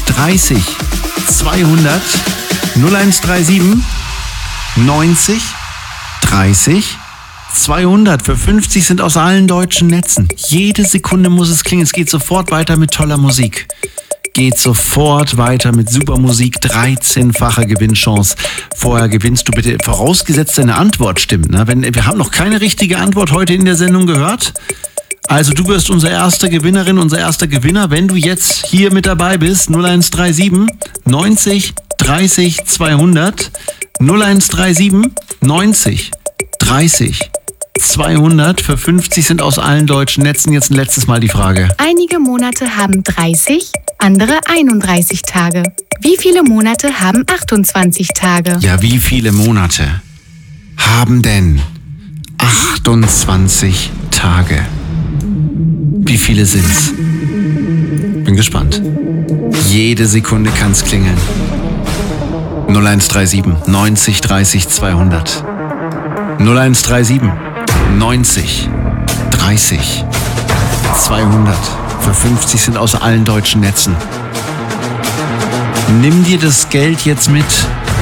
30 200 0137 90 30 200. Für 50 sind aus allen deutschen Netzen. Jede Sekunde muss es klingen. Es geht sofort weiter mit toller Musik. Geht sofort weiter mit super Musik. 13-fache Gewinnchance. Vorher gewinnst du bitte, vorausgesetzt deine Antwort stimmt. Ne? Wir haben noch keine richtige Antwort heute in der Sendung gehört. Also du wirst unsere erste Gewinnerin, unser erster Gewinner, wenn du jetzt hier mit dabei bist. 0137 90 30 200. 0137 90 30 200. Für 50 sind aus allen deutschen Netzen. Jetzt ein letztes Mal die Frage. Einige Monate haben 30, andere 31 Tage. Wie viele Monate haben 28 Tage? Ja, wie viele Monate haben denn 28 Tage? Wie viele sind's? Bin gespannt. Jede Sekunde kann's klingeln. 0137 90 30 200. 0137 90 30 200. Für 50 sind aus allen deutschen Netzen. Nimm dir das Geld jetzt mit.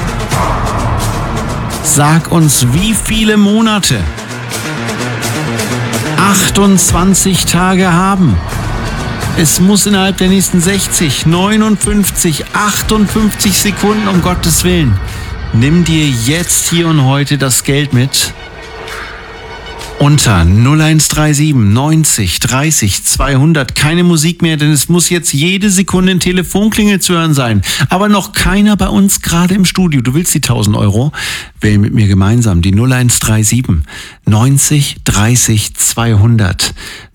Sag uns, wie viele Monate 28 Tage haben. Es muss innerhalb der nächsten 60, 59, 58 Sekunden, um Gottes Willen. Nimm dir jetzt hier und heute das Geld mit. Unter 0137 90 30 200. Keine Musik mehr, denn es muss jetzt jede Sekunde ein Telefonklingel zu hören sein. Aber noch keiner bei uns gerade im Studio. Du willst die 1000 Euro? Wähl mit mir gemeinsam die 0137 90 30 200.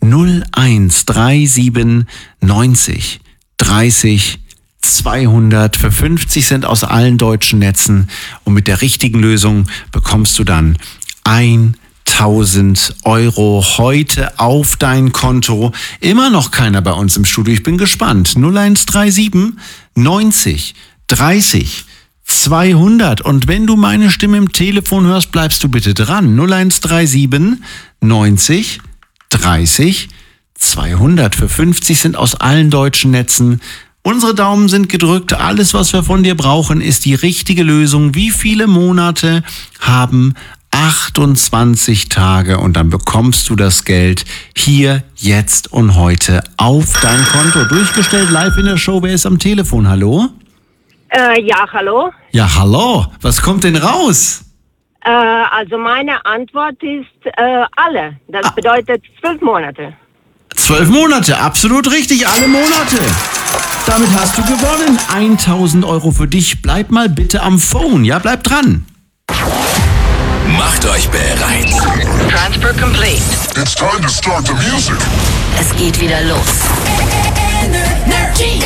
0137 90 30 200. Für 50 Cent aus allen deutschen Netzen. Und mit der richtigen Lösung bekommst du dann 1000 Euro heute auf dein Konto. Immer noch keiner bei uns im Studio. Ich bin gespannt. 0137 90 30 200. Und wenn du meine Stimme im Telefon hörst, bleibst du bitte dran. 0137 90 30 200. Für 50 sind aus allen deutschen Netzen. Unsere Daumen sind gedrückt. Alles, was wir von dir brauchen, ist die richtige Lösung. Wie viele Monate haben 28 Tage und dann bekommst du das Geld hier, jetzt und heute auf dein Konto. Durchgestellt live in der Show. Wer ist am Telefon? Hallo? Ja, hallo. Ja, hallo. Was kommt denn raus? Also meine Antwort ist alle. Das bedeutet 12 Monate. 12 Monate, absolut richtig, alle Monate. Damit hast du gewonnen. 1000 Euro für dich. Bleib mal bitte am Phone. Ja, bleib dran. Macht euch bereit. Transfer complete. It's time to start the music. Es geht wieder los. Energy.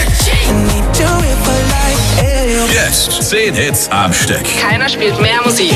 Jetzt 10 Hits am Stück. Keiner spielt mehr Musik.